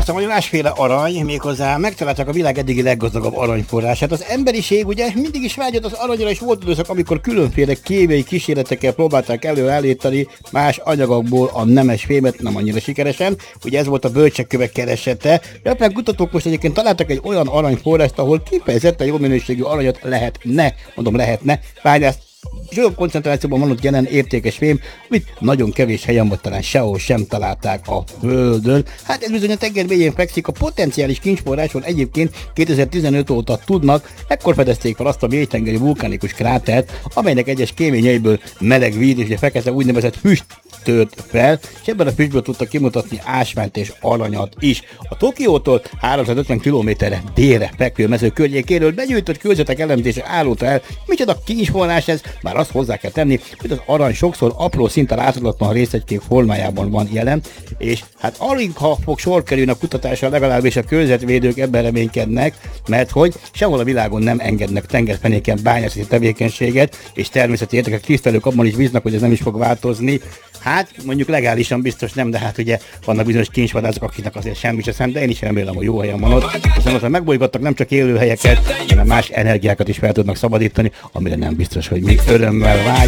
Olvastam, hogy másféle arany, méghozzá megtalálták a világ eddigi leggazdagabb aranyforrását. Az emberiség ugye mindig is vágyott az aranyra, és volt időszak, amikor különféle kémiai kísérletekkel próbálták előállítani más anyagokból a nemes fémet, nem annyira sikeresen. Ugye ez volt a bölcsekkövek keresete. Japán kutatók most egyébként találtak egy olyan aranyforrást, ahol kifejezetten jó minőségű aranyat lehetne bányászni. És olyan koncentrációban van ott jelen értékes fém, amit nagyon kevés helyen, vagy talán sehol sem találták a Földön. Hát ez bizony a tenger mélyén fekszik, a potenciális kincsforrásról egyébként 2015 óta tudnak, ekkor fedezték fel azt a mélytengeri vulkánikus krátert, amelynek egyes kéményeiből meleg víz és ugye fekete úgynevezett füst tört fel, és ebben a füstből tudtak kimutatni ásványt és aranyat is. A Tokiótól 350 km-re délre fekvő mező környékéről begyűjtött kőzetek elemzése állóta el, micsoda kincsforrás ez, már azt hozzá kell tenni, hogy az arany sokszor apró, szinte láthatatlan részecskék formájában van jelen, és hát alig ha fog sor kerülni a kutatásra, legalábbis a környezetvédők ebben reménykednek, mert hogy sehol a világon nem engednek tengerfenéken bányászati tevékenységet, és természeti értékek tisztelők abban is bíznak, hogy ez nem is fog változni. Hát mondjuk legálisan biztos nem, de hát ugye vannak bizonyos kincsvadászok, akiknek azért semmi se szent, de én is remélem, hogy jó helyen van ott, hiszen ott megbolygattak nem csak élőhelyeket, hanem más energiákat is fel tudnak szabadítani, amire nem biztos, hogy mi örömmel vágyunk.